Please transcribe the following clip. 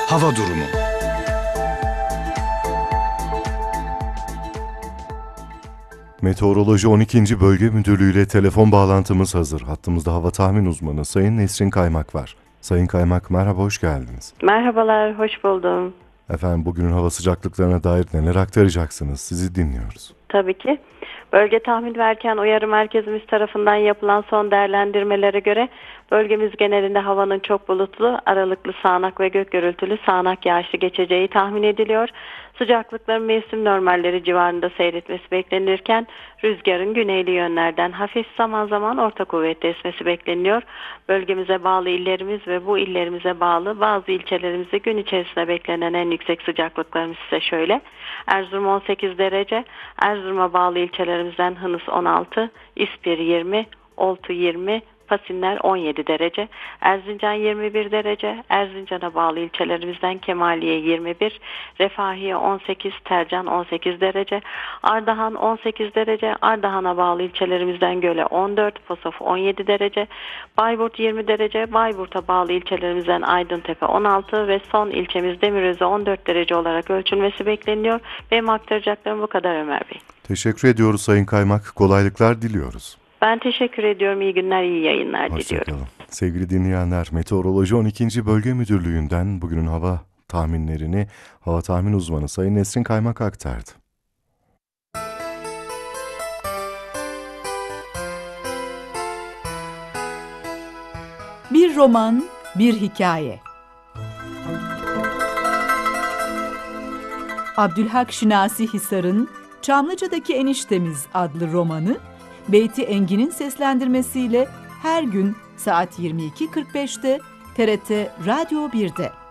Hava durumu. Meteoroloji 12. Bölge Müdürlüğü ile telefon bağlantımız hazır. Hattımızda hava tahmin uzmanı Sayın Nesrin Kaymak var. Sayın Kaymak, merhaba, hoş geldiniz. Merhabalar, hoş buldum. Efendim, bugünün hava sıcaklıklarına dair neler aktaracaksınız? Sizi dinliyoruz. Tabii ki. Bölge tahmin verirken uyarı merkezimiz tarafından yapılan son değerlendirmelere göre bölgemiz genelinde havanın çok bulutlu, aralıklı sağanak ve gök gürültülü sağanak yağışlı geçeceği tahmin ediliyor. Sıcaklıkların mevsim normalleri civarında seyretmesi beklenirken rüzgarın güneyli yönlerden hafif zaman zaman orta kuvvetli esmesi bekleniyor. Bölgemize bağlı illerimiz ve bu illerimize bağlı bazı ilçelerimizde gün içerisinde beklenen en yüksek sıcaklıklarımız ise şöyle. Erzurum 18 derece, Erzurum'a bağlı ilçelerimizden Hınıs 16, İspir 20, Oltu 20, Pasinler 17 derece, Erzincan 21 derece, Erzincan'a bağlı ilçelerimizden Kemaliye 21, Refahiye 18, Tercan 18 derece, Ardahan 18 derece, Ardahan'a bağlı ilçelerimizden Göle 14, Posof 17 derece, Bayburt 20 derece, Bayburt'a bağlı ilçelerimizden Aydıntepe 16 ve son ilçemiz Demirözü 14 derece olarak ölçülmesi bekleniyor. Benim aktaracaklarım bu kadar Ömer Bey. Teşekkür ediyoruz Sayın Kaymak. Kolaylıklar diliyoruz. Ben teşekkür ediyorum. İyi günler, iyi yayınlar diliyorum. Hoşçakalın. Sevgili dinleyenler, Meteoroloji 12. Bölge Müdürlüğü'nden bugünün hava tahminlerini hava tahmin uzmanı Sayın Nesrin Kaymak aktardı. Bir roman, bir hikaye. Abdülhak Şinasi Hisar'ın Çamlıca'daki Eniştemiz adlı romanı, Beyti Engin'in seslendirmesiyle her gün saat 22.45'te TRT Radyo 1'de.